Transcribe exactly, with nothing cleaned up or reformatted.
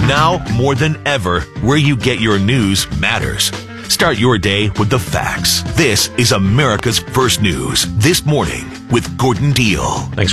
Now, more than ever, where you get your news matters. Start your day with the facts. This is America's First News This Morning with Gordon Deal. Thanks.